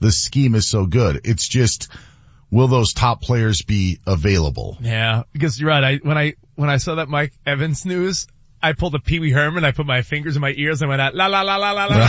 the scheme is so good. It's just, will those top players be available? Yeah, because you're right. When I saw that Mike Evans news, I pulled a Pee Wee Herman. I put my fingers in my ears and went out, la la la la la la.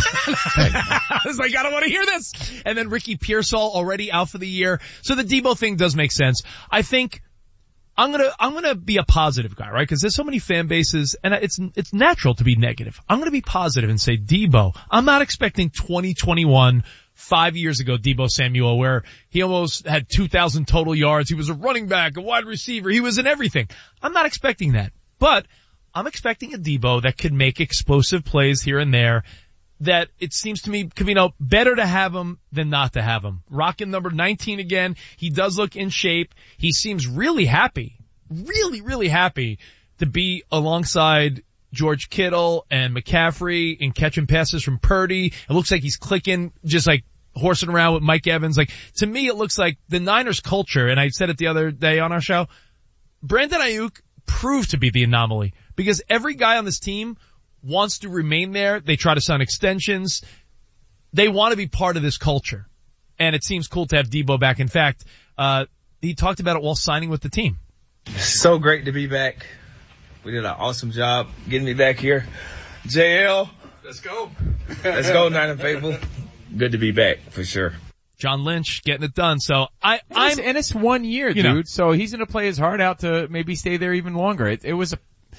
I was like, I don't want to hear this. And then Ricky Pearsall already out for the year. So the Debo thing does make sense. I think I'm gonna be a positive guy, right? Cause there's so many fan bases and it's natural to be negative. I'm gonna be positive and say Debo. I'm not expecting 2021, 5 years ago, Debo Samuel, where he almost had 2,000 total yards. He was a running back, a wide receiver. He was in everything. I'm not expecting that, but I'm expecting a Debo that could make explosive plays here and there, that it seems to me, Covino, better to have him than not to have him. Rocking number 19 again. He does look in shape. He seems really happy, really happy to be alongside George Kittle and McCaffrey and catching passes from Purdy. It looks like he's clicking, just like horsing around with Mike Evans. Like, to me, it looks like the Niners culture, and I said it the other day on our show, Brandon Ayuk proved to be the anomaly. Because every guy on this team wants to remain there. They try to sign extensions. They want to be part of this culture. And it seems cool to have Debo back. In fact, he talked about it while signing with the team. So great to be back. We did an awesome job getting me back here. JL. Let's go. Let's go, Niner faithful. Good to be back, for sure. John Lynch getting it done. So and it's 1 year, dude. So he's going to play his heart out to maybe stay there even longer. It was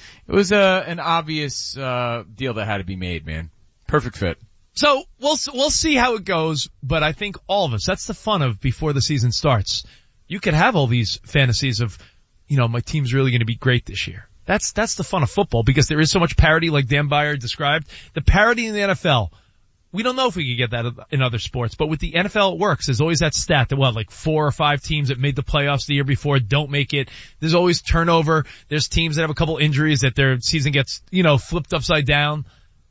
an obvious deal that had to be made, man. Perfect fit. So we'll see how it goes, but I think all of us, that's the fun of before the season starts. You could have all these fantasies of, my team's really going to be great this year. That's the fun of football, because there is so much parity, like Dan Byer described. The parity in the NFL, we don't know if we could get that in other sports, but with the NFL it works. There's always that stat that, like 4 or 5 teams that made the playoffs the year before don't make it. There's always turnover. There's teams that have a couple injuries that their season gets, flipped upside down.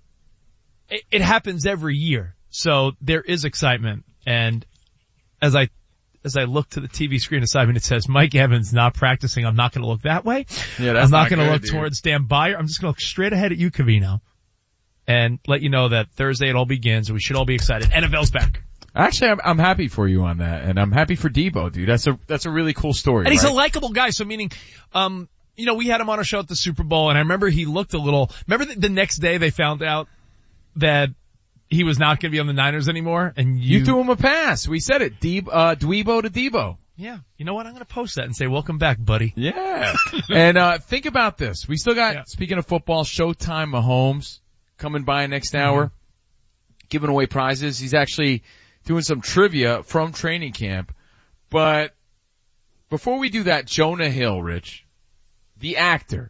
It happens every year. So there is excitement. And as I look to the TV screen aside, it says Mike Evans not practicing. I'm not going to look that way. Yeah, that's I'm not going to look dude. towards Dan Byer. I'm just going to look straight ahead at you, Covino, and let you know that Thursday it all begins, and we should all be excited. NFL's back. Actually, I'm happy for you on that, and I'm happy for Debo, dude. That's a really cool story. And he's right? a likable guy, so meaning, we had him on our show at the Super Bowl, and I remember he looked a little, remember the next day they found out that he was not going to be on the Niners anymore, and you threw him a pass. We said it. Dwebo to Debo. Yeah. You know what? I'm going to post that and say, welcome back, buddy. Yeah. And, think about this. We still got, speaking of football, Showtime Mahomes coming by next hour, giving away prizes. He's actually doing some trivia from training camp. But before we do that, Jonah Hill, Rich, the actor,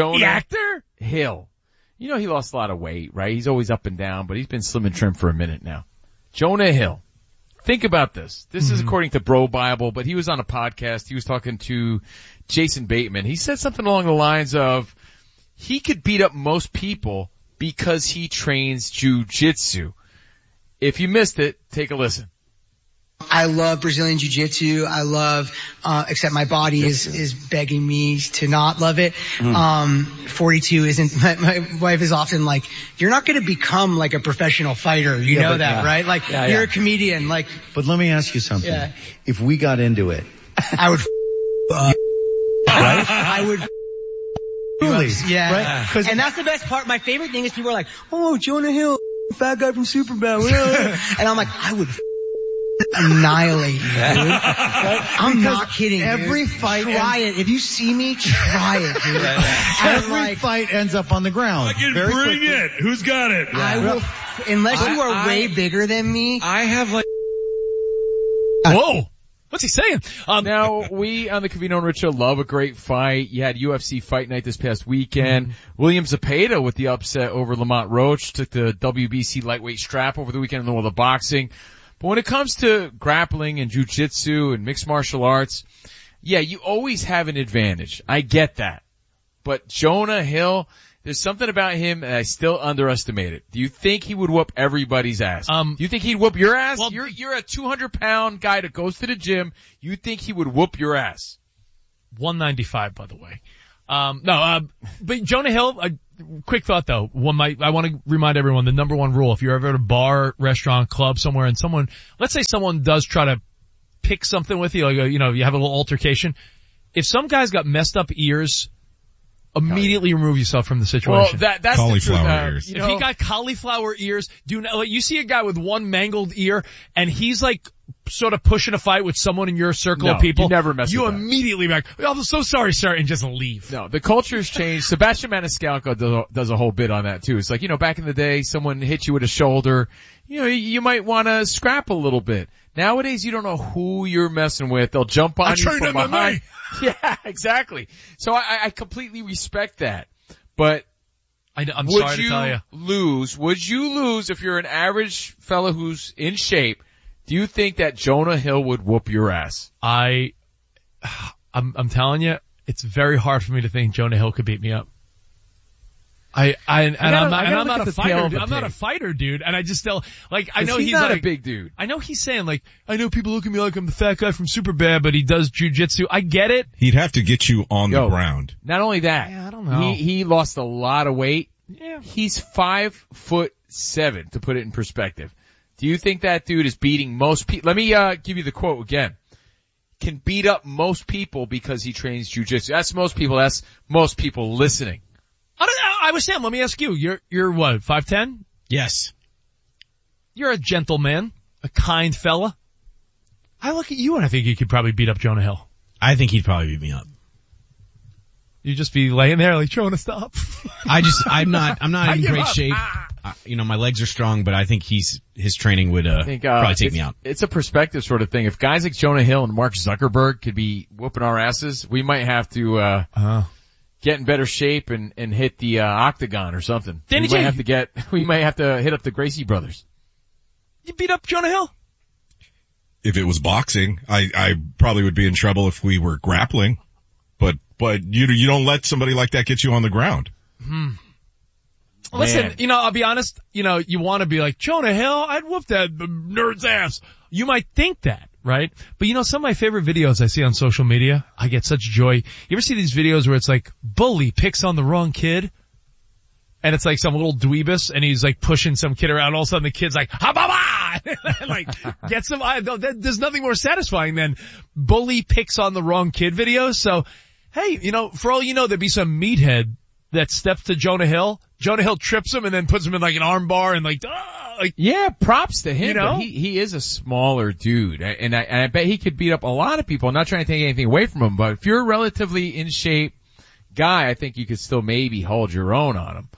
Hill. He lost a lot of weight, right? He's always up and down, but he's been slim and trim for a minute now. Jonah Hill. Think about this. This is according to Bro Bible, but he was on a podcast. He was talking to Jason Bateman. He said something along the lines of, he could beat up most people because he trains jiu-jitsu. If you missed it, take a listen. I love Brazilian Jiu-Jitsu. I love, except my body is begging me to not love it. 42 isn't, my wife is often like, you're not going to become like a professional fighter. You know that, right? Like, you're a comedian, like. But let me ask you something. Yeah. If we got into it, I would, right? I would. Really? Yeah. Right? And that's the best part. My favorite thing is people are like, oh, Jonah Hill, fat guy from Superbad. And I'm like, I would annihilate you, dude. I'm not kidding, every dude. fight try it. If you see me, try it, dude. Every fight ends up on the ground. Very bring quickly. It. Who's got it? I will, unless you are way bigger than me. I have like. Whoa. What's he saying? Now, we on the Covino and Rich Show love a great fight. You had UFC Fight Night this past weekend. William Zepeda with the upset over Lamont Roach took the WBC lightweight strap over the weekend in the world of boxing. But when it comes to grappling and jiu-jitsu and mixed martial arts, yeah, you always have an advantage. I get that. But Jonah Hill, there's something about him that I still underestimate it. Do you think he would whoop everybody's ass? Do you think he'd whoop your ass? Well, you're a 200-pound guy that goes to the gym. You think he would whoop your ass? 195, by the way. But Jonah Hill, quick thought though. I want to remind everyone the number one rule. If you're ever at a bar, restaurant, club somewhere and let's say someone does try to pick something with you, like, you have a little altercation. If some guy's got messed up ears, immediately remove yourself from the situation. Well, that's cauliflower ears. If he got cauliflower ears, you see a guy with one mangled ear and he's like sort of pushing a fight with someone in your circle of people. You never mess with that. Immediately back, I'm so sorry, sir, and just leave. No, the culture's changed. Sebastian Maniscalco does a whole bit on that too. It's like, back in the day, someone hit you with a shoulder, you might want to scrap a little bit. Nowadays, you don't know who you're messing with. They'll jump on you from behind. Yeah, exactly. So I completely respect that. But I'm sorry to tell you. Would you lose if you're an average fella who's in shape? Do you think that Jonah Hill would whoop your ass? I'm telling you, it's very hard for me to think Jonah Hill could beat me up. I'm not a fighter. I'm not a fighter, dude. And I just still, I know he's not a big dude. I know he's saying I know people look at me like I'm the fat guy from Superbad, but he does jujitsu. I get it. He'd have to get you on the ground. Not only that. Yeah, I don't know. He lost a lot of weight. Yeah. He's 5'7", to put it in perspective. Do you think that dude is beating most people? Let me, give you the quote again. Can beat up most people because he trains jujitsu. That's most people. That's most people listening. I was saying, let me ask you, you're what, 5'10"? Yes. You're a gentleman, a kind fella. I look at you and I think you could probably beat up Jonah Hill. I think he'd probably beat me up. You'd just be laying there like, Jonah, stop. I'm not in great shape. My legs are strong, but I think his training would, probably take me out. It's a perspective sort of thing. If guys like Jonah Hill and Mark Zuckerberg could be whooping our asses, we might have to, get in better shape and hit the octagon or something. We might have to hit up the Gracie brothers. You beat up Jonah Hill? If it was boxing, I probably would be in trouble if we were grappling. But you don't let somebody like that get you on the ground. Listen, I'll be honest, you want to be like, Jonah Hill, I'd whoop that nerd's ass. You might think that, right? But some of my favorite videos I see on social media, I get such joy. You ever see these videos where it's like, bully picks on the wrong kid? And it's like some little dweebus and he's like pushing some kid around. All of a sudden the kid's like, ha ba ba! Like, gets him. There's nothing more satisfying than bully picks on the wrong kid videos. So, hey, for all you know, there'd be some meathead that steps to Jonah Hill. Jonah Hill trips him and then puts him in like an arm bar and yeah, props to him. But he is a smaller dude, and I bet he could beat up a lot of people. I'm not trying to take anything away from him, but if you're a relatively in shape guy, I think you could still maybe hold your own on him.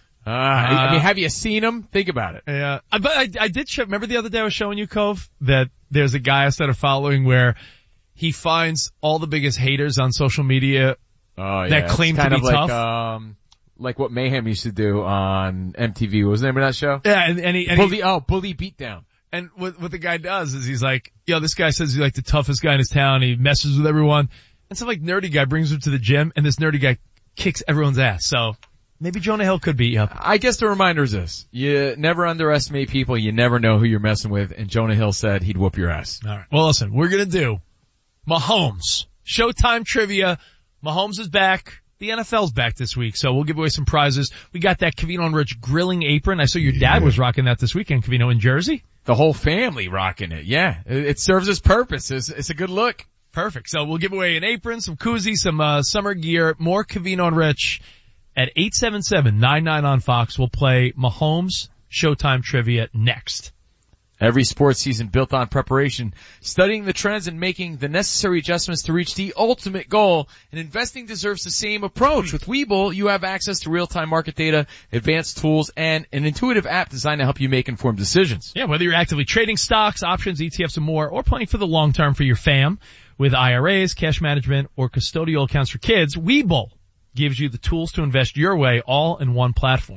Have you seen him? Think about it. Yeah, but I did show. Remember the other day I was showing you, Cove, that there's a guy I started following where he finds all the biggest haters on social media that claim to be tough. Like what Mayhem used to do on MTV. What was the name of that show? Yeah, Bully Beatdown. And what the guy does is he's like, this guy says he's like the toughest guy in his town. He messes with everyone. And some nerdy guy brings him to the gym and this nerdy guy kicks everyone's ass. So maybe Jonah Hill could beat you up. I guess the reminder is this. You never underestimate people. You never know who you're messing with. And Jonah Hill said he'd whoop your ass. All right. Well, listen, we're going to do Mahomes. Showtime trivia. Mahomes is back. The NFL's back this week, so we'll give away some prizes. We got that Covino and Rich grilling apron. I saw your dad was rocking that this weekend, Covino, in Jersey. The whole family rocking it. Yeah, it serves its purpose. It's a good look. Perfect. So we'll give away an apron, some koozies, some summer gear, more Covino and Rich at 877-99 on Fox. We'll play Mahomes Showtime trivia next. Every sports season built on preparation, studying the trends and making the necessary adjustments to reach the ultimate goal. And investing deserves the same approach. With Webull, you have access to real-time market data, advanced tools, and an intuitive app designed to help you make informed decisions. Yeah, whether you're actively trading stocks, options, ETFs, and more, or playing for the long term for your fam, with IRAs, cash management, or custodial accounts for kids, Webull gives you the tools to invest your way all in one platform.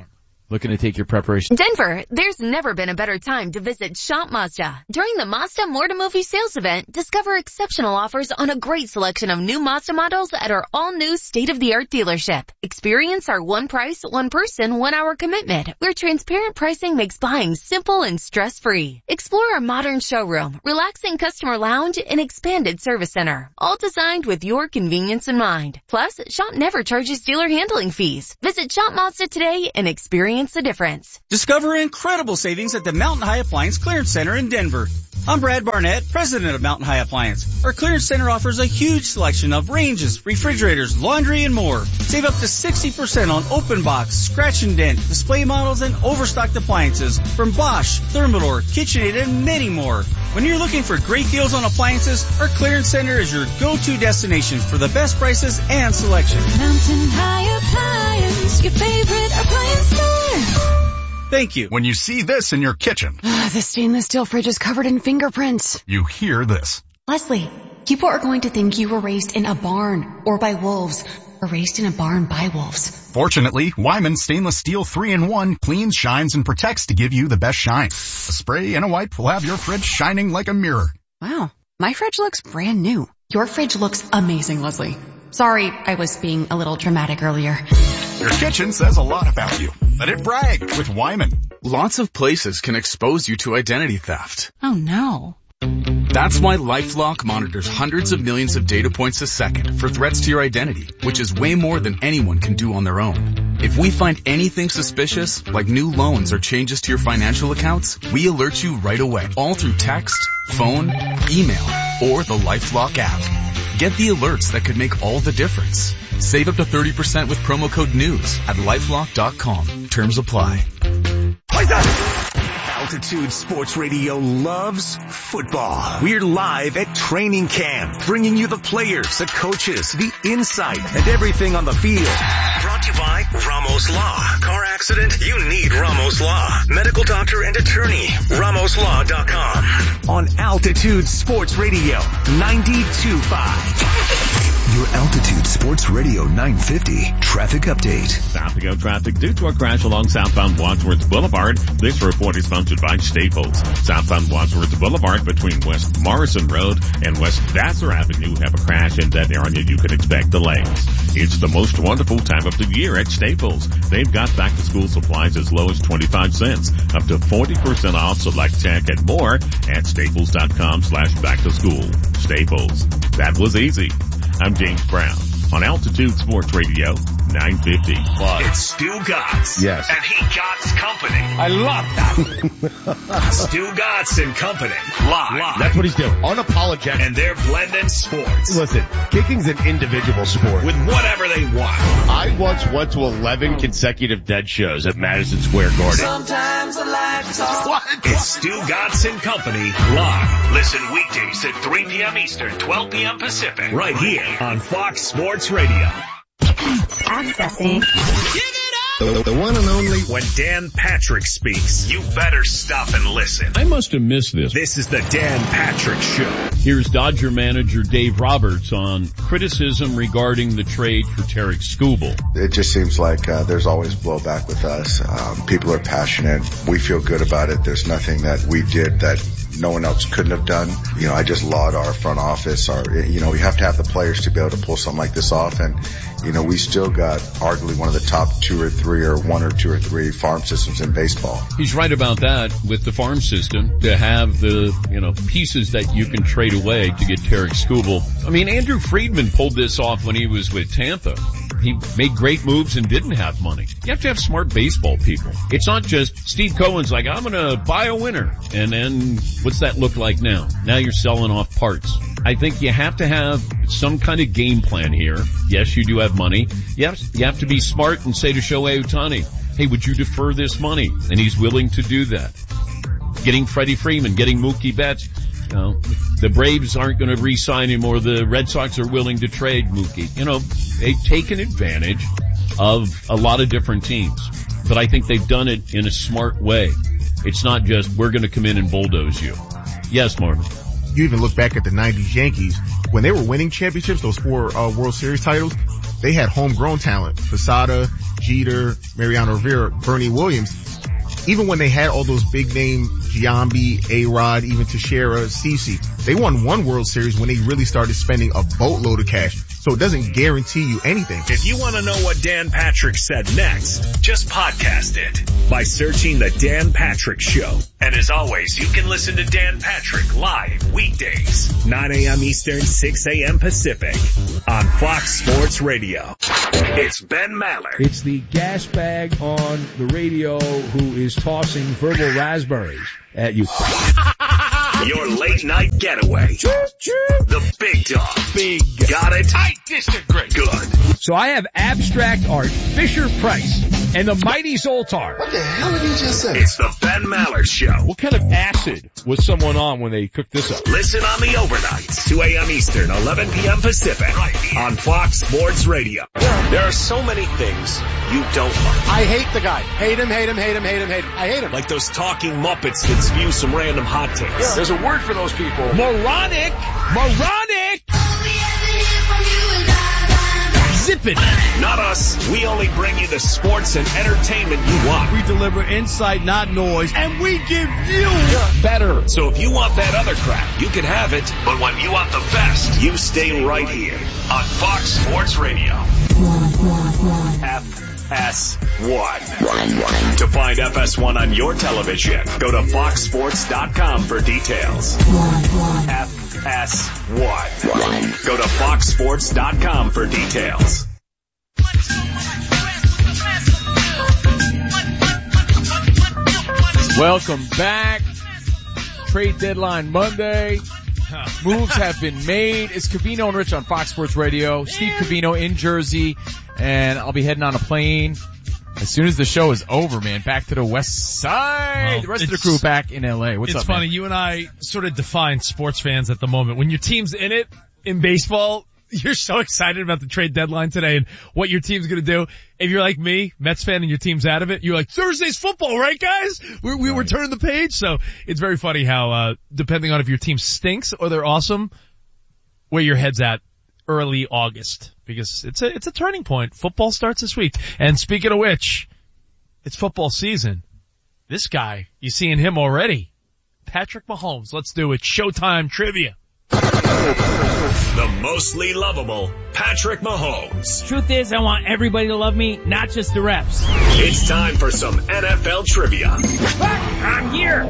looking to take your preparation. Denver, there's never been a better time to visit Shop Mazda. During the Mazda More to Movie sales event, discover exceptional offers on a great selection of new Mazda models at our all-new state-of-the-art dealership. Experience our one price, one person, 1 hour commitment, where transparent pricing makes buying simple and stress-free. Explore our modern showroom, relaxing customer lounge, and expanded service center, all designed with your convenience in mind. Plus, Shop never charges dealer handling fees. Visit Shop Mazda today and experience the difference. Discover incredible savings at the Mountain High Appliance Clearance Center in Denver. I'm Brad Barnett, president of Mountain High Appliance. Our clearance center offers a huge selection of ranges, refrigerators, laundry, and more. Save up to 60% on open box, scratch and dent, display models, and overstocked appliances from Bosch, Thermador, KitchenAid, and many more. When you're looking for great deals on appliances, our clearance center is your go-to destination for the best prices and selection. Mountain High Appliance, your favorite appliance store. Thank you. When you see this in your kitchen, the stainless steel fridge is covered in fingerprints. You hear this. Leslie, people are going to think you were raised in a barn or by wolves or raised in a barn by wolves. Fortunately, Wyman Stainless Steel 3-in-1 cleans, shines, and protects to give you the best shine. A spray and a wipe will have your fridge shining like a mirror. Wow, my fridge looks brand new. Your fridge looks amazing, Leslie. Sorry, I was being a little dramatic earlier. Your kitchen says a lot about you. Let it brag with Wyman. Lots of places can expose you to identity theft. Oh no. That's why LifeLock monitors hundreds of millions of data points a second for threats to your identity, which is way more than anyone can do on their own. If we find anything suspicious, like new loans or changes to your financial accounts, we alert you right away, all through text, phone, email, or the LifeLock app. Get the alerts that could make all the difference. Save up to 30% with promo code NEWS at LifeLock.com. Terms apply. Altitude Sports Radio loves football. We're live at training camp, bringing you the players, the coaches, the insight, and everything on the field. Brought to you by Ramos Law. Car accident? You need Ramos Law. Medical doctor and attorney. RamosLaw.com. On Altitude Sports Radio 92.5. Your Altitude Sports Radio 950 traffic update. South to go traffic due to a crash along southbound Wadsworth Boulevard. This report is sponsored by Staples. Southbound Wadsworth Boulevard between West Morrison Road and West Vassar Avenue have a crash in that area. You can expect delays. It's the most wonderful time of the year at Staples. They've got back to school supplies as low as 25 cents, up to 40% off select tech and more at staples.com/back to school. Staples. That was easy. I'm James Brown on Altitude Sports Radio 950. It's Stu Gotts. Yes. And he Gotts Company. I love that. Stu Gotts and Company. Live. That's what he's doing. Unapologetic. And they're blending sports. Listen, kicking's an individual sport. With whatever they want. I once went to 11 consecutive Dead shows at Madison Square Garden. Sometimes I like to talk. What? It's Stu Gotts and Company live. Listen weekdays at 3 p.m. Eastern, 12 p.m. Pacific. Right here on Fox Sports Radio. Accessing. The one and only. When Dan Patrick speaks, you better stop and listen. I must have missed this. This is the Dan Patrick Show. Here's Dodger manager Dave Roberts on criticism regarding the trade for Tarek Skubal. It just seems like there's always blowback with us. People are passionate. We feel good about it. There's nothing that we did that no one else couldn't have done. You know, I just laud our front office. We have to have the players to be able to pull something like this off. And, we still got arguably one of the top 2 or 3 or 1 or 2 or 3 farm systems in baseball. He's right about that with the farm system to have the, pieces that you can trade away to get Tarek Skubal. I mean, Andrew Friedman pulled this off when he was with Tampa. He made great moves and didn't have money. You have to have smart baseball people. It's not just Steve Cohen's like, I'm going to buy a winner. And then what's that look like now? Now you're selling off parts. I think you have to have some kind of game plan here. Yes, you do have money. Yes, you have to be smart and say to Shohei Ohtani, hey, would you defer this money? And he's willing to do that. Getting Freddie Freeman, getting Mookie Betts. The Braves aren't going to re-sign him, or the Red Sox are willing to trade Mookie. They've taken advantage of a lot of different teams, but I think they've done it in a smart way. It's not just, we're going to come in and bulldoze you. Yes, Marvin. You even look back at the 90s Yankees. When they were winning championships, those 4 World Series titles, they had homegrown talent. Posada, Jeter, Mariano Rivera, Bernie Williams, even when they had all those big name Giambi, A-Rod, even Teixeira, CeCe, they won one World Series when they really started spending a boatload of cash. So it doesn't guarantee you anything. If you want to know what Dan Patrick said next, just podcast it by searching The Dan Patrick Show. And as always, you can listen to Dan Patrick live weekdays, 9 a.m. Eastern, 6 a.m. Pacific on Fox Sports Radio. It's Ben Maller. It's the gas bag on the radio who is tossing verbal raspberries at you. Your late night getaway. The big dog. Big. Got it? I disagree. Good. So I have abstract art, Fisher Price, and the Mighty Zoltar. What the hell did he just say? It's the Ben Maller Show. What kind of acid was someone on when they cooked this up? Listen on the overnights, 2 a.m. Eastern, 11 p.m. Pacific, on Fox Sports Radio. There are so many things you don't like. I hate the guy. Hate him, hate him, hate him, hate him, hate him. I hate him. Like those talking Muppets that spew some random hot takes. Yeah. There's a word for those people. Moronic. Moronic. Zip it. Not us. We only bring you the sports and entertainment you want. We deliver insight, not noise, and we give you better. So if you want that other crap, you can have it. But when you want the best, you stay right here on Fox Sports Radio. FS1. To find FS1 on your television, go to foxsports.com for details. FS1. Go to foxsports.com for details. Welcome back. Trade deadline Monday. Moves have been made. It's Covino and Rich on Fox Sports Radio. Steve Covino in Jersey, and I'll be heading on a plane as soon as the show is over, man. Back to the west side. Well, the rest of the crew back in LA. What's up, It's funny. man? You and I sort of define sports fans at the moment. When your team's in it, in baseball, you're so excited about the trade deadline today and what your team's going to do. If you're like me, Mets fan, and your team's out of it, you're like, Thursday's football, right, guys? We were turning the page. So it's very funny how, depending on if your team stinks or they're awesome, where your head's at early August. Because it's a turning point. Football starts this week. And speaking of which, it's football season. This guy, you seeing him already. Patrick Mahomes. Let's do it. Showtime trivia. The mostly lovable Patrick Mahomes. Truth is, I want everybody to love me, not just the refs. It's time for some NFL trivia. I'm here.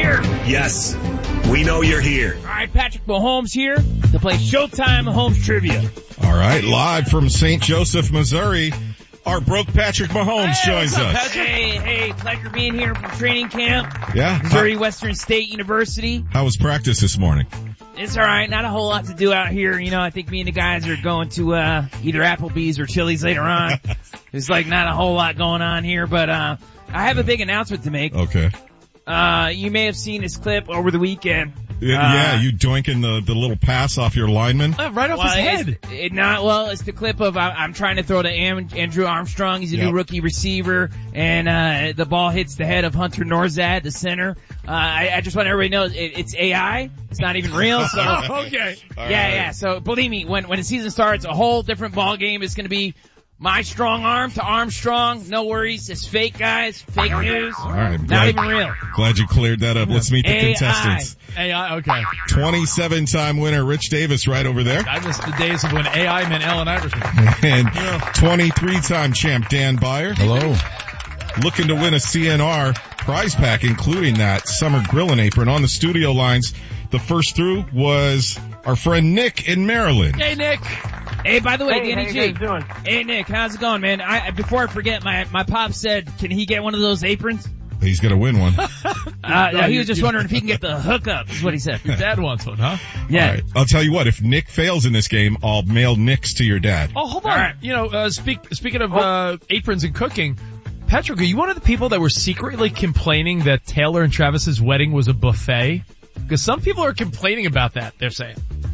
Yes, we know you're here. All right, Patrick Mahomes here to play Showtime Mahomes trivia. All right, live from St. Joseph, Missouri, our broke Patrick Mahomes joins us. Hey, pleasure being here from training camp. Yeah. Missouri Western State University. How was practice this morning? It's alright, not a whole lot to do out here. You know, I think me and the guys are going to, either Applebee's or Chili's later on. There's like not a whole lot going on here, but, I have a big announcement to make. Okay. You may have seen this clip over the weekend. Yeah, you doinking the little pass off your lineman? Right off his head. It's the clip of I'm trying to throw to Andrew Armstrong. He's a new rookie receiver, and the ball hits the head of Hunter Norzad, the center. I just want everybody to know it's AI. It's not even real. So okay. Yeah. So believe me, when the season starts, a whole different ball game. It's going to be my strong arm to Armstrong. No worries. It's fake, guys. Fake news. All right. Not even real. Glad you cleared that up. Let's meet the contestants. AI, okay. 27-time winner Rich Davis right over there. I missed the days of when AI meant Allen Iverson. And 23-time champ Dan Byer. Hello. Looking to win a CNR prize pack, including that summer grilling apron. On the studio lines, the first through was our friend Nick in Maryland. Hey, Nick. Hey, by the way, Danny G. How you doing? Hey, Nick, how's it going, man? Before I forget, my pop said, can he get one of those aprons? He's gonna win one. He was just wondering if he can get the hookup, is what he said. Your dad wants one, huh? Yeah. All right. I'll tell you what, if Nick fails in this game, I'll mail Nick's to your dad. Oh, hold on. Right. You know, speaking of aprons and cooking, Patrick, are you one of the people that were secretly complaining that Taylor and Travis's wedding was a buffet? Because some people are complaining about that, they're saying.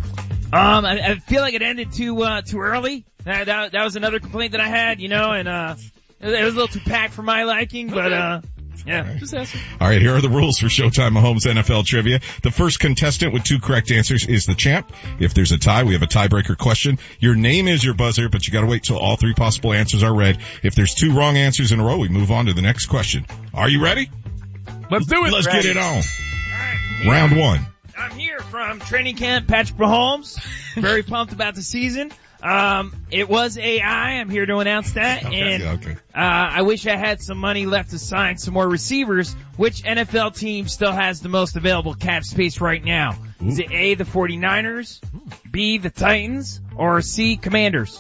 I feel like it ended too early. That was another complaint that I had, you know, and it was a little too packed for my liking, but Yeah, just asking. All right, here are the rules for Showtime Mahomes NFL Trivia. The first contestant with 2 correct answers is the champ. If there's a tie, we have a tiebreaker question. Your name is your buzzer, but you gotta wait till all 3 possible answers are read. If there's 2 wrong answers in a row, we move on to the next question. Are you ready? Let's do it. Let's Ready. get it on. Yeah. Round 1. I'm here from training camp, Patrick Mahomes. Very pumped about the season. It was AI. I'm here to announce that. Okay. I wish I had some money left to sign some more receivers. Which NFL team still has the most available cap space right now? Ooh. Is it A, the 49ers, B, the Titans, or C, Commanders?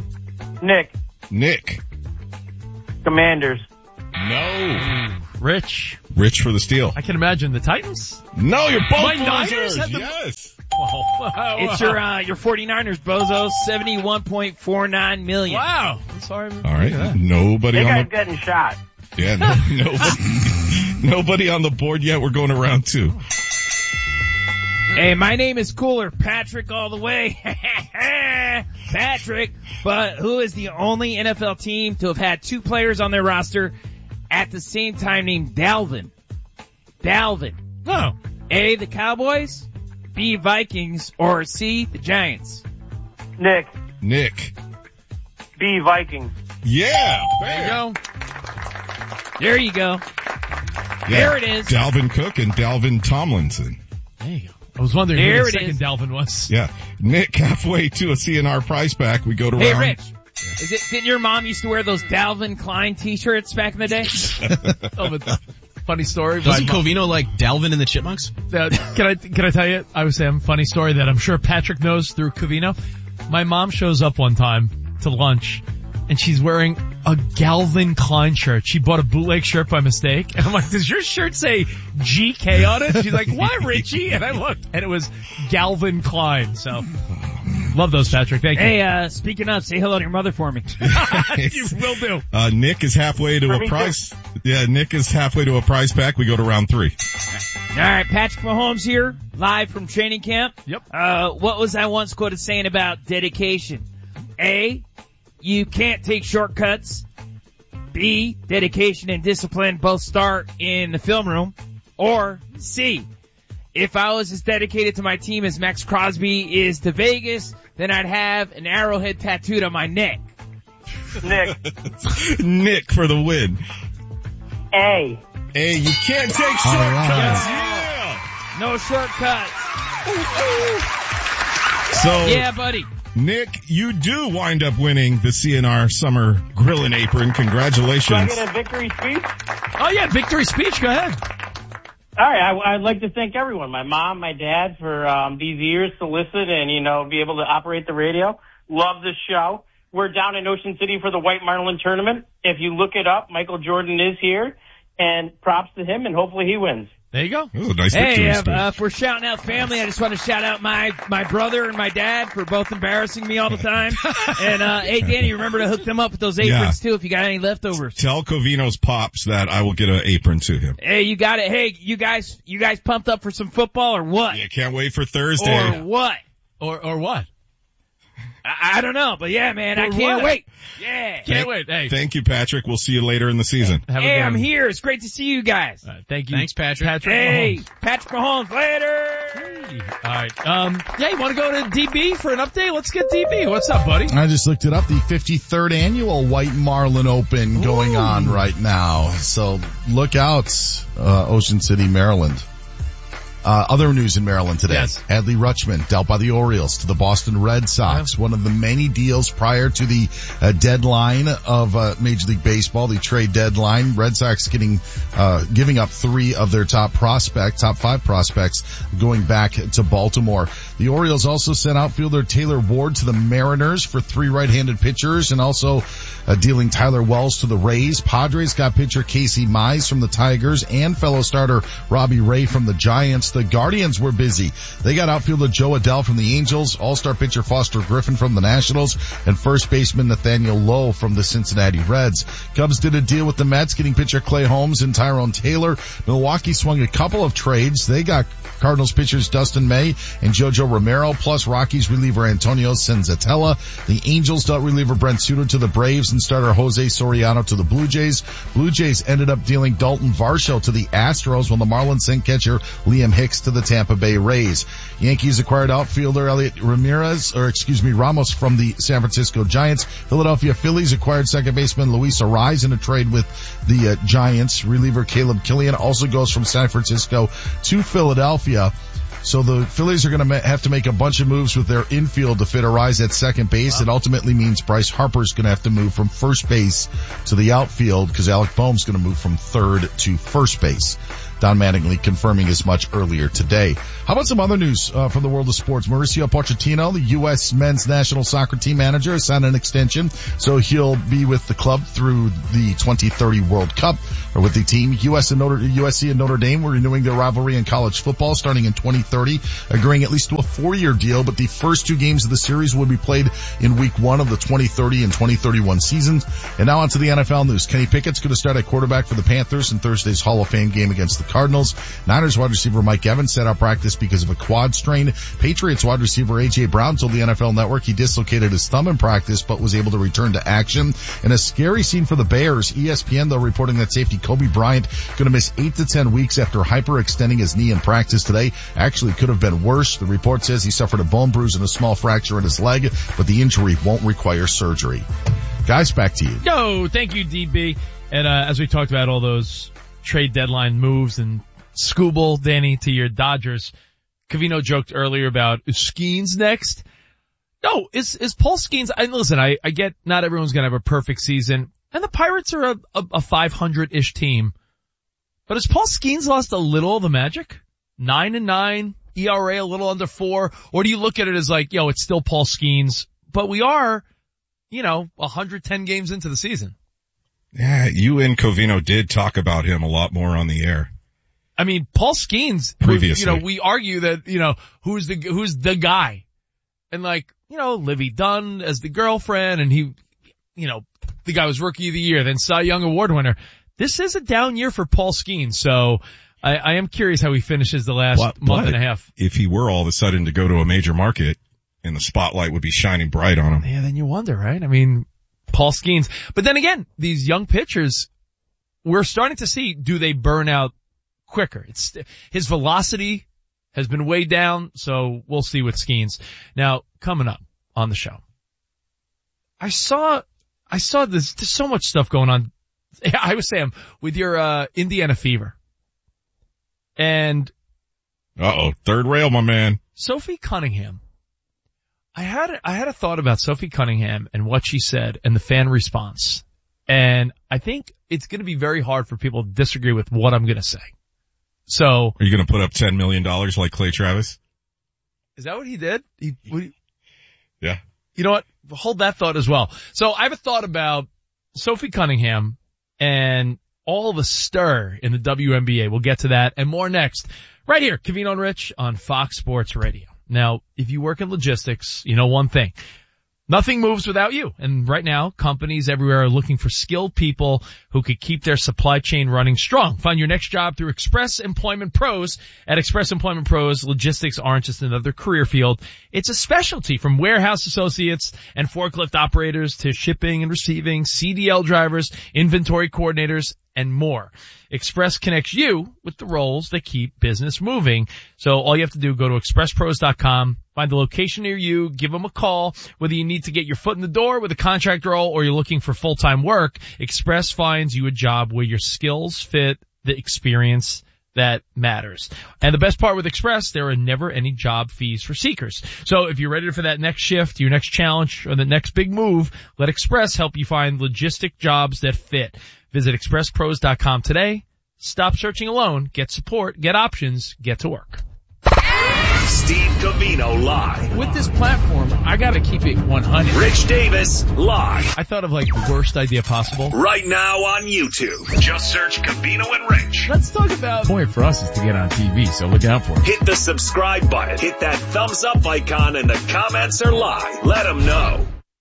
Nick. Commanders. No. Rich for the steal. I can imagine the Titans. No, you're both My Niners losers. had the- Yes. It's your 49ers, bozo. $71.49 million. Wow. I'm sorry. All right. Nobody on the getting shot. Yeah, nobody on the board yet. We're going to round 2. Hey, my name is Cooler, Patrick all the way. Patrick, but who is the only NFL team to have had 2 players on their roster at the same time named Dalvin? Oh. A, the Cowboys, B, Vikings, or C, the Giants? Nick. B, Vikings. Yeah. There you go. Yeah. There it is. Dalvin Cook and Dalvin Tomlinson. There you go. I was wondering There who the it second is. Dalvin was. Yeah. Nick, halfway to a CNR prize pack. We go to Hey, round. Rich. Didn't your mom used to wear those Dalvin Klein t-shirts back in the day? Oh, but funny story. Doesn't Covino like Dalvin and the Chipmunks? Can I tell you? I was saying a funny story that I'm sure Patrick knows through Covino. My mom shows up one time to lunch and she's wearing a Calvin Klein shirt. She bought a bootleg shirt by mistake. And I'm like, does your shirt say GK on it? She's like, why, Richie? And I looked and it was Calvin Klein. So love those, Patrick. Thank you. Hey, speaking of, say hello to your mother for me. You will do. Nick is halfway to a prize. Yeah, Nick is halfway to a prize pack. We go to round 3. All right, Patrick Mahomes here, live from training camp. Yep. What was I once quoted saying about dedication? A, you can't take shortcuts. B, dedication and discipline both start in the film room. Or C, if I was as dedicated to my team as Max Crosby is to Vegas, then I'd have an arrowhead tattooed on my neck. Nick for the win. A, you can't take shortcuts. Yeah. No shortcuts. So, yeah, buddy. Nick, you do wind up winning the CNR Summer Grillin' Apron. Congratulations. do I get a victory speech? Oh yeah, victory speech. Go ahead. All right, I'd like to thank everyone, my mom, my dad, for these years to listen and, be able to operate the radio. Love the show. We're down in Ocean City for the White Marlin Tournament. If you look it up, Michael Jordan is here, and props to him, and hopefully he wins. There you go. Ooh, nice Hey, if we're shouting out family, I just want to shout out my brother and my dad for both embarrassing me all the time. And, hey, Danny, remember to hook them up with those aprons too if you got any leftovers. Tell Covino's pops that I will get an apron to him. Hey, you got it. Hey, you guys pumped up for some football or what? Yeah, can't wait for Thursday. Or what? Or what? I don't know, but yeah, man, I can't wait. Yeah. Can't wait. Hey. Thank you, Patrick. We'll see you later in the season. Hey, I'm here. It's great to see you guys. Thank you. Thanks, Patrick. Hey, Mahomes. Patrick Mahomes, later. All right. Yeah, you want to go to DB for an update? Let's get DB. What's up, buddy? I just looked it up. The 53rd annual White Marlin Open going on right now. So look out, Ocean City, Maryland. Other news in Maryland today. Yes. Adley Rutschman dealt by the Orioles to the Boston Red Sox. Yeah. One of the many deals prior to the deadline of Major League Baseball, the trade deadline. Red Sox giving up 3 of their top 5 prospects going back to Baltimore. The Orioles also sent outfielder Taylor Ward to the Mariners for 3 right-handed pitchers and also dealing Tyler Wells to the Rays. Padres got pitcher Casey Mize from the Tigers and fellow starter Robbie Ray from the Giants. The Guardians were busy. They got outfielder Joe Adell from the Angels, all-star pitcher Foster Griffin from the Nationals, and first baseman Nathaniel Lowe from the Cincinnati Reds. Cubs did a deal with the Mets, getting pitcher Clay Holmes and Tyrone Taylor. Milwaukee swung a couple of trades. They got Cardinals pitchers Dustin May and Jojo Romero, plus Rockies reliever Antonio Senzatella. The Angels dealt reliever Brent Suter to the Braves and starter Jose Soriano to the Blue Jays. Blue Jays ended up dealing Dalton Varsho to the Astros, while the Marlins sent catcher Liam Hicks to the Tampa Bay Rays. Yankees acquired outfielder Ramos from the San Francisco Giants. Philadelphia Phillies acquired second baseman Luis Arraez in a trade with the Giants. Reliever Caleb Killian also goes from San Francisco to Philadelphia. So the Phillies are going to have to make a bunch of moves with their infield to fit Arraez at second base. It ultimately means Bryce Harper's going to have to move from first base to the outfield because Alec Boehm's going to move from third to first base. Don Mattingly confirming as much earlier today. How about some other news from the world of sports? Mauricio Pochettino, the U.S. men's national soccer team manager, has signed an extension, so he'll be with the club through the 2030 World Cup, or with the team. USC and Notre Dame were renewing their rivalry in college football starting in 2030, agreeing at least to a 4-year deal, but the first 2 games of the series will be played in week 1 of the 2030 and 2031 seasons. And now on to the NFL news. Kenny Pickett's going to start at quarterback for the Panthers in Thursday's Hall of Fame game against the Cardinals. Niners wide receiver Mike Evans set out practice because of a quad strain. Patriots wide receiver A.J. Brown told the NFL Network he dislocated his thumb in practice but was able to return to action. And a scary scene for the Bears. ESPN, though, reporting that safety Kobe Bryant going to miss 8 to 10 weeks after hyperextending his knee in practice today. Actually could have been worse. The report says he suffered a bone bruise and a small fracture in his leg, but the injury won't require surgery. Guys, back to you. Yo, thank you, DB. And as we talked about all those trade deadline moves and Scooble, Danny, to your Dodgers, Covino joked earlier about, is Skeens next? No, is Paul Skeens, and listen, I get not everyone's gonna have a perfect season, and the Pirates are a 500-ish team, but has Paul Skeens lost a little of the magic? 9-9, ERA a little under 4, or do you look at it as like, it's still Paul Skeens, but we are, 110 games into the season. Yeah, you and Covino did talk about him a lot more on the air. I mean, Paul Skeens, previously, we argue that, who's the guy? And Livy Dunn as the girlfriend, and he, the guy was rookie of the year, then Cy Young Award winner. This is a down year for Paul Skeens, so I am curious how he finishes the last month and a half. If he were all of a sudden to go to a major market and the spotlight would be shining bright on him. Yeah, then you wonder, right? I mean, Paul Skeens. But then again, these young pitchers, we're starting to see, do they burn out quicker? His velocity has been way down, so we'll see with Skeens. Now, coming up on the show, I saw there's so much stuff going on. I was Sam with your Indiana Fever. And third rail, my man. Sophie Cunningham. I had a thought about Sophie Cunningham and what she said and the fan response. And I think it's going to be very hard for people to disagree with what I'm going to say. So, are you going to put up $10 million like Clay Travis? Is that what he did? Yeah. You know what? Hold that thought as well. So I have a thought about Sophie Cunningham and all the stir in the WNBA. We'll get to that and more next. Right here, Covino and Rich on Fox Sports Radio. Now, if you work in logistics, you know one thing. Nothing moves without you. And right now, companies everywhere are looking for skilled people who could keep their supply chain running strong. Find your next job through Express Employment Pros. At Express Employment Pros, logistics aren't just another career field. It's a specialty, from warehouse associates and forklift operators to shipping and receiving, CDL drivers, inventory coordinators, and more. Express connects you with the roles that keep business moving. So all you have to do, go to expresspros.com, find the location near you, give them a call. Whether you need to get your foot in the door with a contract role or you're looking for full-time work, Express finds you a job where your skills fit the experience that matters. And the best part with Express, there are never any job fees for seekers. So if you're ready for that next shift, your next challenge, or the next big move, let Express help you find logistic jobs that fit. Visit expresspros.com today. Stop searching alone. Get support. Get options. Get to work. Steve Covino. Covino live. With this platform, I gotta keep it 100. Rich Davis live. I thought of like the worst idea possible. Right now on YouTube. Just search Covino and Rich. Let's talk about... The point for us is to get on TV, so look out for it. Hit the subscribe button. Hit that thumbs up icon and the comments are live. Let them know.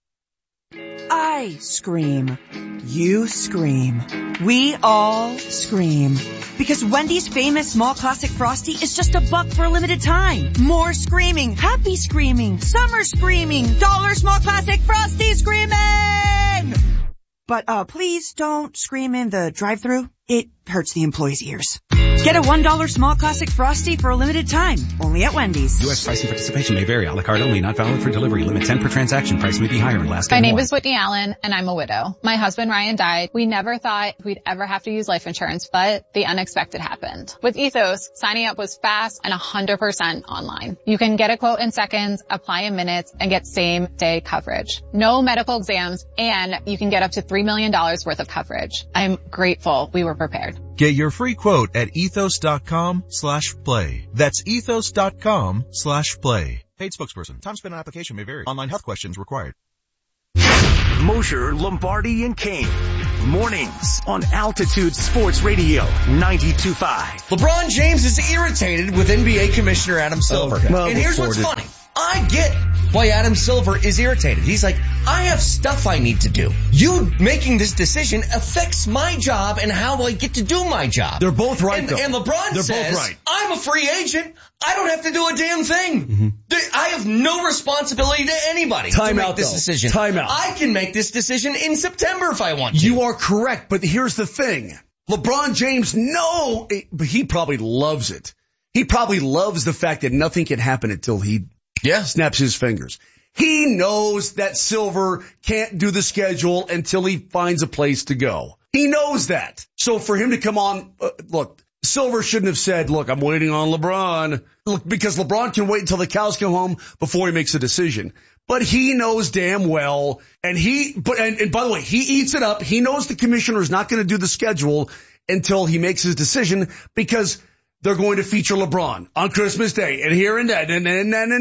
I scream. You scream. We all scream. Because Wendy's famous small classic Frosty is just $1 for a limited time. More screaming, happy screaming, summer screaming, dollar small classic Frosty screaming! But please don't scream in the drive-thru. It hurts the employees' ears. Get a $1 small classic Frosty for a limited time. Only at Wendy's. U.S. pricing participation may vary. A la carte only. Not valid for delivery. Limit 10 per transaction. Price may be higher in Alaska. My name is Whitney Allen, and I'm a widow. My husband Ryan died. We never thought we'd ever have to use life insurance, but the unexpected happened. With Ethos, signing up was fast and 100% online. You can get a quote in seconds, apply in minutes, and get same-day coverage. No medical exams, and you can get up to $3 million worth of coverage. I'm grateful we were prepared. Get your free quote at ethos.com/play. That's ethos.com/play. Paid spokesperson. Time spent on application may vary. Online health questions required. Mosher, Lombardi, and Kane. Mornings on Altitude Sports Radio 92.5. LeBron James is irritated with NBA Commissioner Adam Silver. Okay. Well, and here's what's funny. I get why Adam Silver is irritated. He's like, I have stuff I need to do. You making this decision affects my job and how I get to do my job. They're both right, and, though. And LeBron They're says, both right. I'm a free agent. I don't have to do a damn thing. Mm-hmm. I have no responsibility to anybody to make this decision. Time out. I can make this decision in September if I want to. You are correct, but here's the thing. LeBron James, but he probably loves it. He probably loves the fact that nothing can happen until he snaps his fingers. He knows that Silver can't do the schedule until he finds a place to go. He knows that. So for him to come on, look, Silver shouldn't have said, look, I'm waiting on LeBron. Look, because LeBron can wait until the cows come home before he makes a decision. But he knows damn well, and by the way, he eats it up. He knows the commissioner is not going to do the schedule until he makes his decision because they're going to feature LeBron on Christmas Day and here and that and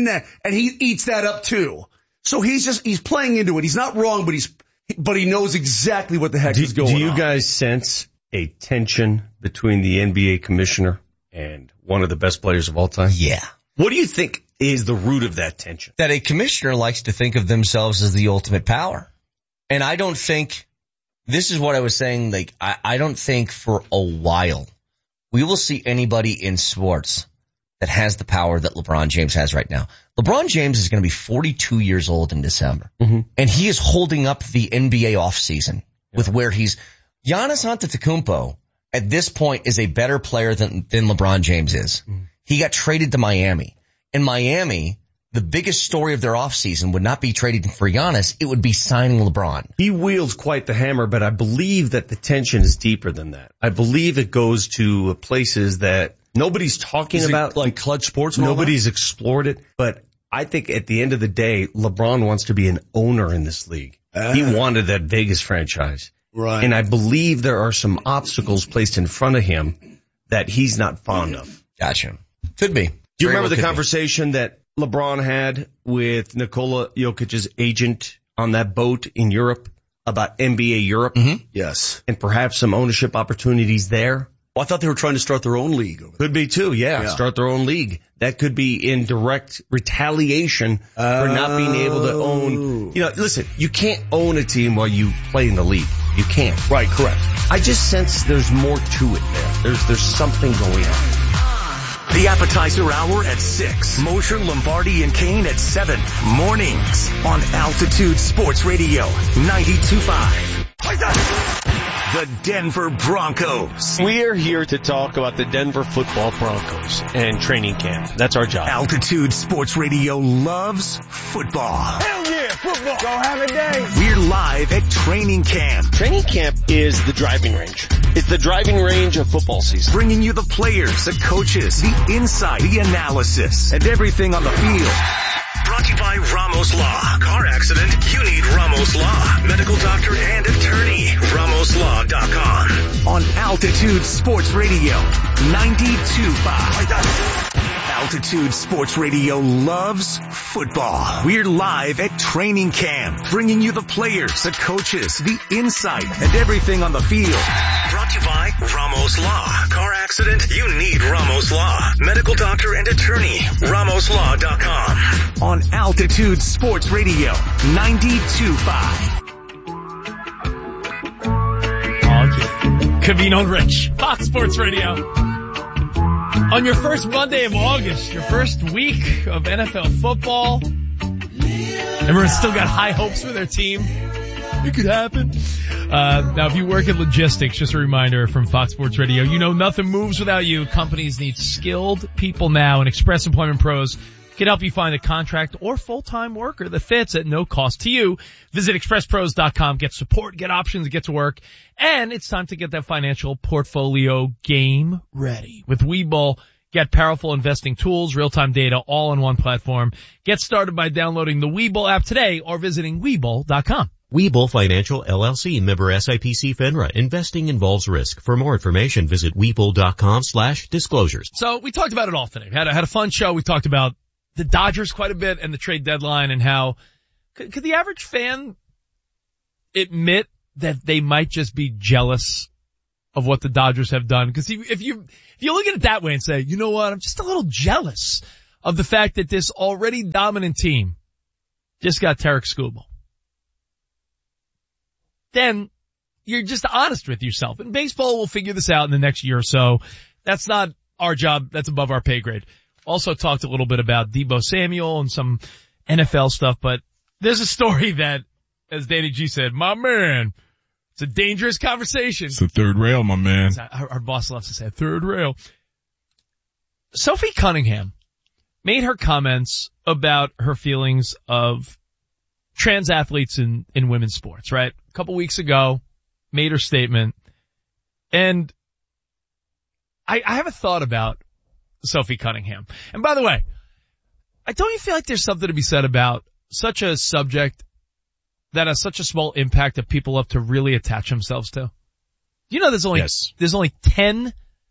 he eats that up too. So he's playing into it. He's not wrong, but he knows exactly what the heck is going on. Do you guys sense a tension between the NBA commissioner and one of the best players of all time? Yeah. What do you think is the root of that tension? That a commissioner likes to think of themselves as the ultimate power. And I don't think, this is what I was saying, like, I don't think for a while we will see anybody in sports that has the power that LeBron James has right now. LeBron James is going to be 42 years old in December. Mm-hmm. And he is holding up the NBA offseason with where Giannis Antetokounmpo at this point is a better player than LeBron James is. Mm-hmm. He got traded to Miami. In Miami, the biggest story of their offseason would not be trading for Giannis. It would be signing LeBron. He wields quite the hammer, but I believe that the tension is deeper than that. I believe it goes to places that nobody's talking about. Like Clutch Sports? Nobody's explored it. But I think at the end of the day, LeBron wants to be an owner in this league. He wanted that Vegas franchise. Right. And I believe there are some obstacles placed in front of him that he's not fond of. Gotcha. Could be. Do you remember the conversation that LeBron had with Nikola Jokic's agent on that boat in Europe about NBA Europe? Mm-hmm. Yes. And perhaps some ownership opportunities there? Well, I thought they were trying to start their own league. Could be too, yeah. Start their own league. That could be in direct retaliation for not being able to own. You know, listen, you can't own a team while you play in the league. You can't. Right, correct. I just sense there's more to it there. There's something going on. The appetizer hour at 6. Mosher, Lombardi, and Kane at 7. Mornings on Altitude Sports Radio 92.5. The Denver Broncos. We are here to talk about the Denver Football Broncos and training camp. That's our job. Altitude Sports Radio loves football. Hell yeah, football. Go have a day. We're live at training camp. Training camp is the driving range. It's the driving range of football season. Bringing you the players, the coaches, the insight, the analysis, and everything on the field. Brought to you by Ramos Law. Car accident? You need Ramos Law. Medical doctor and attorney. RamosLaw.com. On Altitude Sports Radio 92.5. Altitude Sports Radio loves football. We're live at training camp, bringing you the players, the coaches, the insight, and everything on the field. Brought to you by Ramos Law. Car accident? You need Ramos Law. Medical doctor and attorney. RamosLaw.com. On Altitude Sports Radio 92.5. Covino and Rich, Fox Sports Radio. On your first Monday of August, your first week of NFL football, everyone's still got high hopes for their team. It could happen. Now, if you work in logistics, just a reminder from Fox Sports Radio, you know nothing moves without you. Companies need skilled people now, and Express Employment Pros can help you find a contract or full-time worker that fits at no cost to you. Visit expresspros.com, get support, get options, get to work, and it's time to get that financial portfolio game ready. With Webull, get powerful investing tools, real-time data, all on one platform. Get started by downloading the Webull app today or visiting Webull.com. Webull Financial LLC, member SIPC FINRA. Investing involves risk. For more information, visit Webull.com/disclosures. So we talked about it all today. Had a fun show. We talked about the Dodgers quite a bit and the trade deadline and how could the average fan admit that they might just be jealous of what the Dodgers have done? Because if you look at it that way and say, you know what, I'm just a little jealous of the fact that this already dominant team just got Tarek Skubal, then you're just honest with yourself. And baseball will figure this out in the next year or so. That's not our job. That's above our pay grade. Also talked a little bit about Deebo Samuel and some NFL stuff, but there's a story that, as Danny G said, my man, it's a dangerous conversation. It's the third rail, my man. Our boss loves to say third rail. Sophie Cunningham made her comments about her feelings of trans athletes in women's sports, right? A couple weeks ago, made her statement. And I have a thought about Sophie Cunningham. And by the way, don't you feel like there's something to be said about such a subject that has such a small impact that people have to really attach themselves to? You know, there's only 10,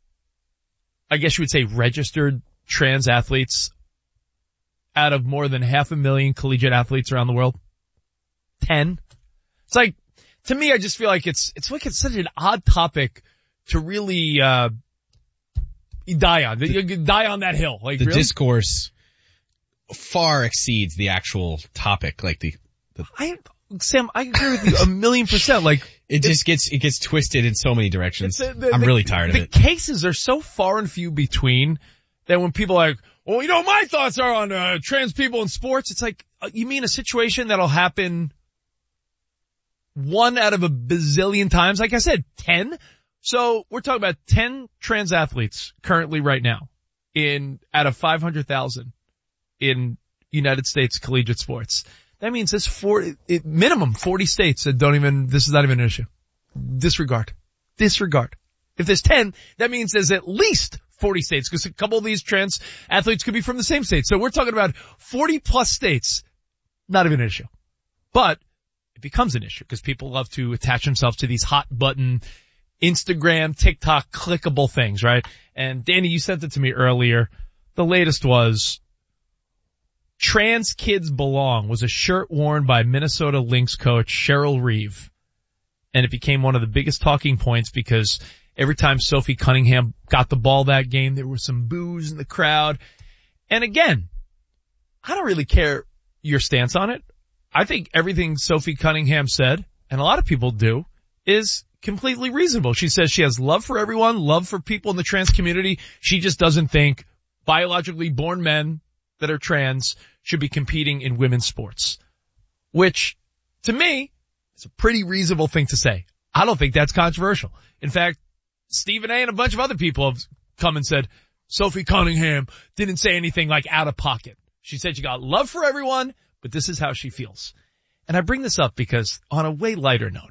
I guess you would say, registered trans athletes out of more than 500,000 collegiate athletes around the world. 10. It's like, to me, I just feel like it's such an odd topic to really, die on that hill. Like the really? Discourse far exceeds the actual topic. Like Sam, I agree with you 1,000,000%. Like it gets twisted in so many directions. I'm really tired of it. The cases are so far and few between that when people are like, well, you know, my thoughts are on trans people in sports. It's like, you mean a situation that'll happen 1 out of a bazillion times? Like I said, 10. So we're talking about 10 trans athletes currently right now out of 500,000 in United States collegiate sports. That means there's minimum 40 states that this is not even an issue. Disregard. If there's 10, that means there's at least 40 states, because a couple of these trans athletes could be from the same state. So we're talking about 40 plus states, not even an issue. But it becomes an issue because people love to attach themselves to these hot button Instagram, TikTok, clickable things, right? And Danny, you sent it to me earlier. The latest was Trans Kids Belong was a shirt worn by Minnesota Lynx coach Cheryl Reeve. And it became one of the biggest talking points because every time Sophie Cunningham got the ball that game, there was some boos in the crowd. And again, I don't really care your stance on it. I think everything Sophie Cunningham said, and a lot of people do, is completely reasonable. She says she has love for everyone, love for people in the trans community. She just doesn't think biologically born men that are trans should be competing in women's sports, which to me is a pretty reasonable thing to say. I don't think that's controversial. In fact, Stephen A. and a bunch of other people have come and said Sophie Cunningham didn't say anything like out of pocket. She said she got love for everyone, but this is how she feels. And I bring this up because on a way lighter note,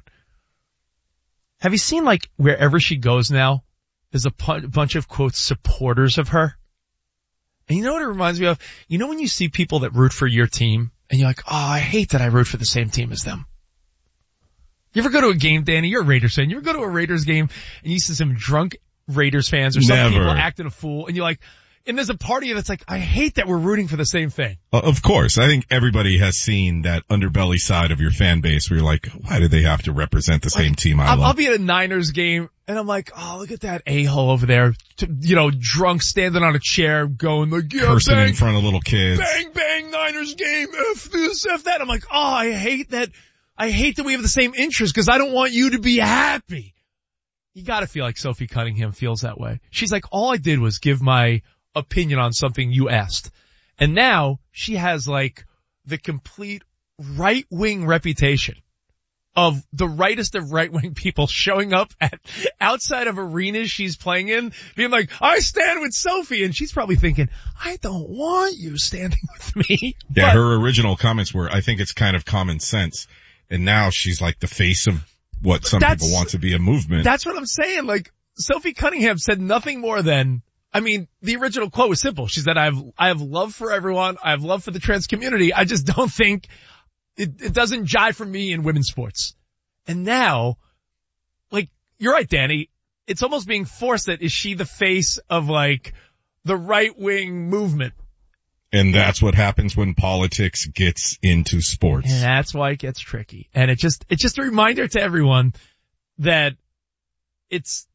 have you seen like wherever she goes now, there's a bunch of quote supporters of her? And you know what it reminds me of? You know when you see people that root for your team and you're like, oh, I hate that I root for the same team as them. You ever go to a game, Danny? You're a Raiders fan. You ever go to a Raiders game and you see some drunk Raiders fans or some people acting a fool and you're like, and there's a party that's like, I hate that we're rooting for the same thing. Of course. I think everybody has seen that underbelly side of your fan base where you're like, why do they have to represent the same team I love? I'll be at a Niners game and I'm like, oh, look at that a-hole over there, drunk standing on a chair going like, yeah, cursing bang, in front of little kids. Bang, bang, Niners game, F this, F that. I'm like, oh, I hate that we have the same interest because I don't want you to be happy. You gotta feel like Sophie Cunningham feels that way. She's like, all I did was give my opinion on something you asked. And now she has like the complete right-wing reputation of the rightest of right-wing people showing up at outside of arenas she's playing in, being like, I stand with Sophie. And she's probably thinking, I don't want you standing with me. Yeah, her original comments were, I think it's kind of common sense. And now she's like the face of what some people want to be a movement. That's what I'm saying. Like, Sophie Cunningham said nothing more than, the original quote was simple. She said, I have love for everyone. I have love for the trans community. I just don't think it doesn't jive for me in women's sports. And now, like, you're right, Danny. It's almost being forced that is she the face of like the right wing movement? And that's what happens when politics gets into sports. And that's why it gets tricky. And it's just a reminder to everyone that it's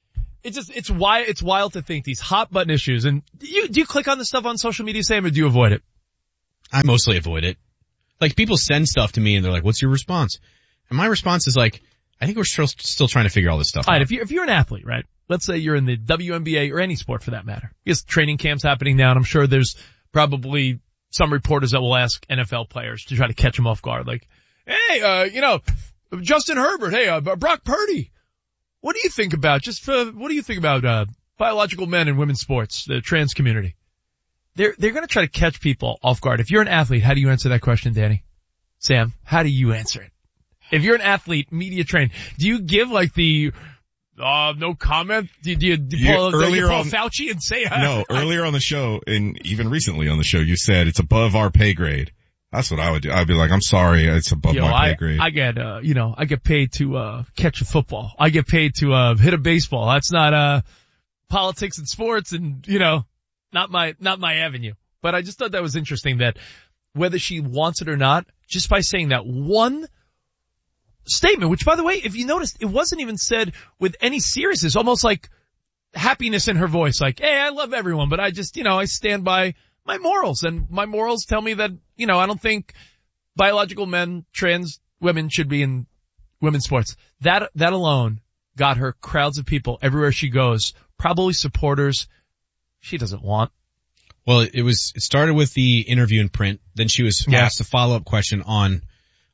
wild to think these hot button issues. And do you click on the stuff on social media, Sam, or do you avoid it? I mostly avoid it. Like, people send stuff to me and they're like, what's your response? And my response is like, I think we're still trying to figure all this stuff out. All right, if you're an athlete, right? Let's say you're in the WNBA or any sport for that matter. Because training camp's happening now, and I'm sure there's probably some reporters that will ask NFL players to try to catch them off guard. Like, hey, Justin Herbert, hey, Brock Purdy. What do you think about biological men in women's sports, the trans community? They're going to try to catch people off guard. If you're an athlete, how do you answer that question, Danny? Sam, how do you answer it? If you're an athlete, media trained, do you give like the no comment? Do you pull Fauci and say no? Earlier on the show, and even recently on the show, you said it's above our pay grade. That's what I would do. I'd be like, I'm sorry, it's above my pay grade. I get paid to catch a football. I get paid to hit a baseball. That's not politics and sports, and not my avenue. But I just thought that was interesting that whether she wants it or not, just by saying that one statement, which by the way, if you noticed, it wasn't even said with any seriousness, almost like happiness in her voice, like, hey, I love everyone, but I just, I stand by my morals, and my morals tell me that, I don't think biological men, trans women should be in women's sports. That alone got her crowds of people everywhere she goes, probably supporters she doesn't want. Well, it started with the interview in print, then she was asked a follow-up question on,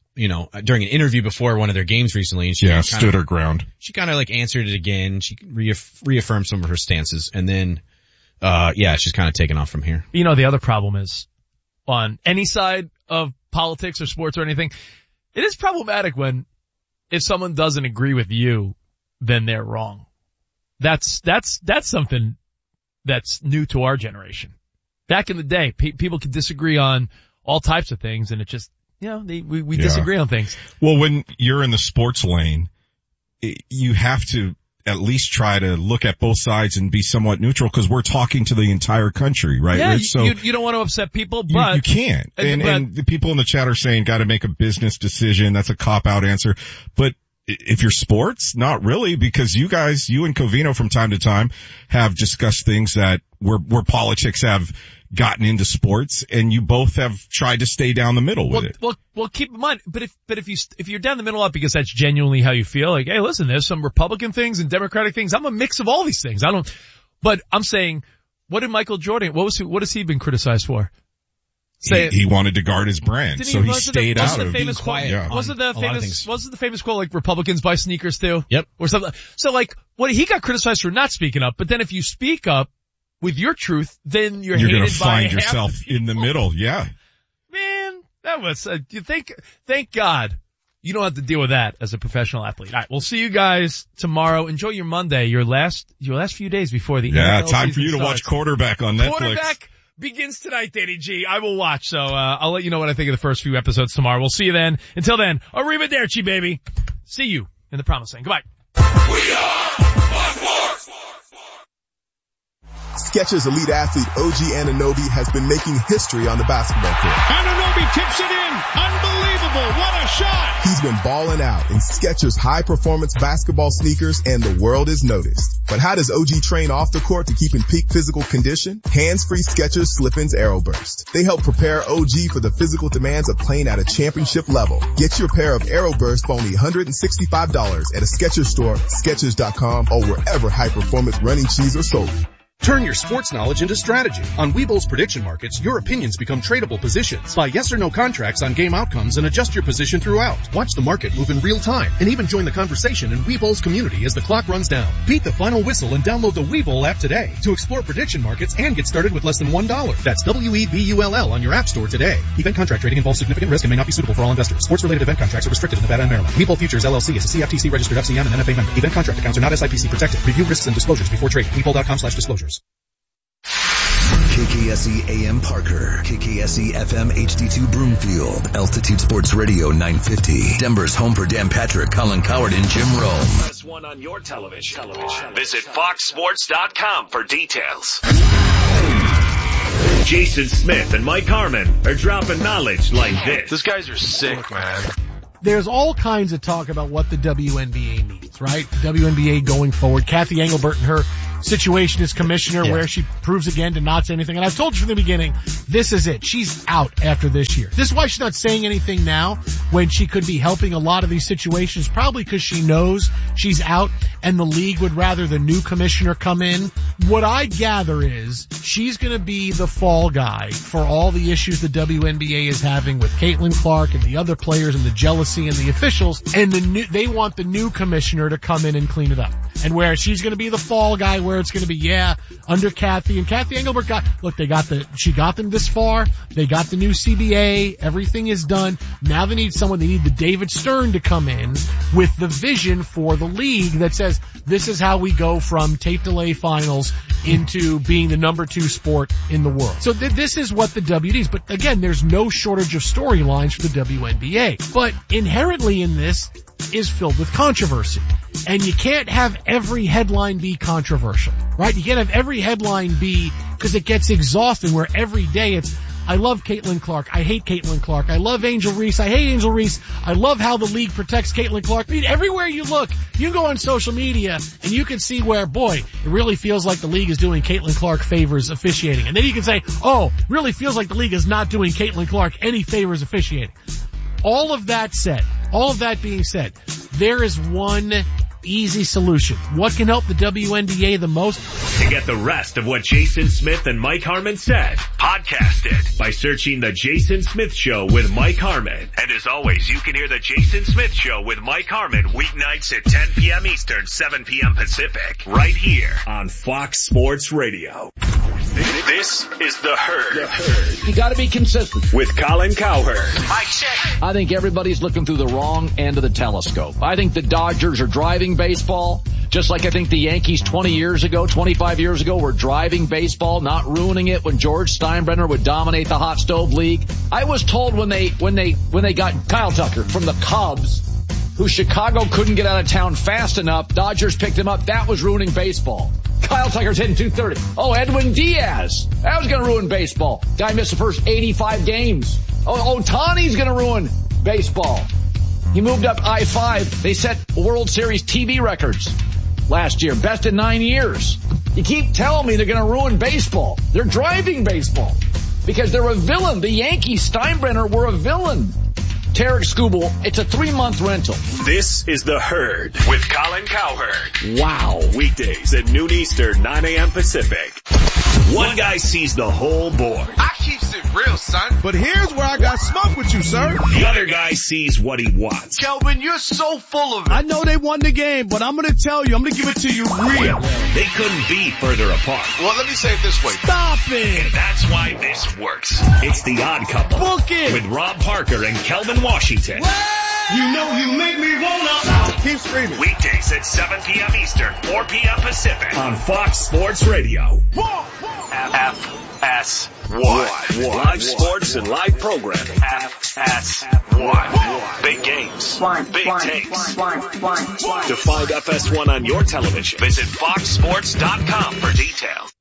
during an interview before one of their games recently. And she stood her ground. She kind of like answered it again. She reaffirmed some of her stances, and then, she's kind of taken off from here. The other problem is on any side of politics or sports or anything, it is problematic if someone doesn't agree with you, then they're wrong. That's something that's new to our generation. Back in the day, people could disagree on all types of things, and it just, we disagree on things. Well, when you're in the sports lane, you have to at least try to look at both sides and be somewhat neutral, because we're talking to the entire country, right? Yeah, Rich? So you don't want to upset people, but you can't. And the people in the chat are saying got to make a business decision. That's a cop-out answer. But if you're sports, not really, because you and Covino from time to time have discussed things that where politics have gotten into sports, and you both have tried to stay down the middle with it. Well, keep in mind, but if you're down the middle up because that's genuinely how you feel, like, hey, listen, there's some Republican things and Democratic things. I'm a mix of all these things. But I'm saying, what did Michael Jordan, what has he been criticized for? He wanted to guard his brand, so he stayed out of being quiet. Wasn't the famous quote like Republicans buy sneakers too? Yep. Or something. So like, he got criticized for not speaking up, but then if you speak up with your truth, then you're hated gonna by find yourself in the middle. Yeah. Man, that was, thank God you don't have to deal with that as a professional athlete. All right, we'll see you guys tomorrow. Enjoy your Monday, your last few days before the NFL time for you to watch Quarterback on Netflix. Quarterback begins tonight, Danny G. I will watch, so I'll let you know what I think of the first few episodes tomorrow. We'll see you then. Until then, arrivederci, baby. See you in the promised land. Goodbye. We are Fox Sports. Skechers elite athlete OG Anunoby has been making history on the basketball court. Anunoby tips it in. Unbelievable. What a shot. He's been balling out in Skechers high-performance basketball sneakers, and the world has noticed. But how does OG train off the court to keep in peak physical condition? Hands-free Skechers Slip-ins AeroBurst. They help prepare OG for the physical demands of playing at a championship level. Get your pair of AeroBurst for only $165 at a Skechers store, Skechers.com, or wherever high-performance running shoes are sold. Turn your sports knowledge into strategy. On Webull's prediction markets, your opinions become tradable positions. Buy yes or no contracts on game outcomes and adjust your position throughout. Watch the market move in real time and even join the conversation in Webull's community as the clock runs down. Beat the final whistle and download the Webull app today to explore prediction markets and get started with less than $1. That's WEBULL on your app store today. Event contract trading involves significant risk and may not be suitable for all investors. Sports-related event contracts are restricted in Nevada and Maryland. Webull Futures LLC is a CFTC registered FCM and NFA member. Event contract accounts are not SIPC protected. Review risks and disclosures before trading. Webull.com/disclosures. KKSE AM Parker, KKSE FM HD2 Broomfield, Altitude Sports Radio 950, Denver's home for Dan Patrick, Colin Cowherd, and Jim Rome. Press 1 on your television. Visit FoxSports.com for details. Jason Smith and Mike Harmon are dropping knowledge like this. These guys are sick, man. There's all kinds of talk about what the WNBA needs, right? WNBA going forward. Kathy Engelbert and her situation as commissioner where she proves again to not say anything. And I've told you from the beginning, this is it. She's out after this year. This is why she's not saying anything now when she could be helping a lot of these situations, probably because she knows she's out and the league would rather the new commissioner come in. What I gather is she's going to be the fall guy for all the issues the WNBA is having with Caitlin Clark and the other players and the jealousy and the officials. And they want the new commissioner to come in and clean it up. And where she's going to be the fall guy, where it's going to be, under Kathy. And Kathy Engelbert she got them this far. They got the new CBA. Everything is done. Now they need the David Stern to come in with the vision for the league that says, this is how we go from tape delay finals into being the number 2 sport in the world. So this is what the W needs. But again, there's no shortage of storylines for the WNBA. But inherently in this is filled with controversy. And you can't have every headline be controversial, right? You can't have every headline be, because it gets exhausting where every day it's, I love Caitlin Clark. I hate Caitlin Clark. I love Angel Reese. I hate Angel Reese. I love how the league protects Caitlin Clark. I mean, everywhere you look, you can go on social media and you can see where, boy, it really feels like the league is doing Caitlin Clark favors officiating. And then you can say, oh, really feels like the league is not doing Caitlin Clark any favors officiating. All of that being said, there is one easy solution. What can help the WNBA the most? To get the rest of what Jason Smith and Mike Harmon said, podcast it by searching The Jason Smith Show with Mike Harmon. And as always, you can hear The Jason Smith Show with Mike Harmon weeknights at 10 p.m. Eastern, 7 p.m. Pacific, right here on Fox Sports Radio. This is The Herd. You gotta be consistent. With Colin Cowherd. Mike check. I think everybody's looking through the wrong end of the telescope. I think the Dodgers are driving baseball, just like I think the Yankees 25 years ago were driving baseball, not ruining it when George Steinbrenner would dominate the hot stove league. I was told when they got Kyle Tucker from the Cubs, who Chicago couldn't get out of town fast enough, Dodgers picked him up. That was ruining baseball. Kyle Tucker's hitting 230. Oh, Edwin Diaz. That was going to ruin baseball. Guy missed the first 85 games. Oh, Ohtani's going to ruin baseball. He moved up I-5. They set World Series TV records last year. Best in 9 years. You keep telling me they're going to ruin baseball. They're driving baseball because they're a villain. The Yankees, Steinbrenner, were a villain. Tarek Skubal, it's a 3-month rental. This is The Herd with Colin Cowherd. Wow. Weekdays at noon Eastern, 9 a.m. Pacific. One guy sees the whole board. I keeps it real, son. But here's where I got smoke with you, sir. The other guy sees what he wants. Kelvin, you're so full of it. I know they won the game, but I'm going to tell you, I'm going to give it to you real. They couldn't be further apart. Well, let me say it this way. Stop it. And that's why this works. It's The Odd Couple. Book it. With Rob Parker and Kelvin Washington. You know you make me wanna. Keep screaming. Weekdays at 7 p.m. Eastern, 4 p.m. Pacific on Fox Sports Radio. FS1. Live sports and live programming. FS1. Big games. Big takes. To find FS1 on your television, visit FoxSports.com for details.